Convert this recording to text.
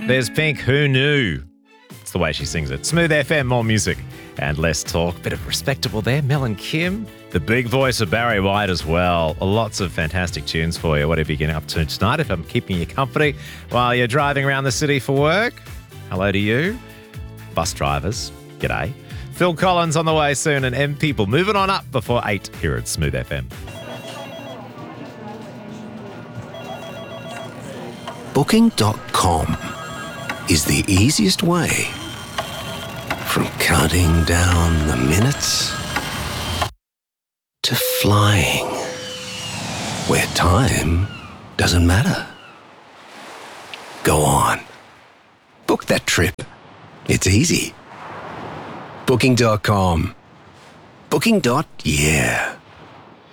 There's Pink, Who Knew? It's the way she sings it. Smooth FM, more music and less talk. Bit of respectable there. Mel and Kim. The big voice of Barry White as well. Lots of fantastic tunes for you. Whatever you're getting up to tonight, if I'm keeping you company while you're driving around the city for work. Hello to you. Bus drivers, g'day. Phil Collins on the way soon and M People moving on up before 8 here at Smooth FM. Booking.com is the easiest way from counting down the minutes to flying where time doesn't matter. Go on. Book that trip. It's easy. Booking.com. Booking.yeah.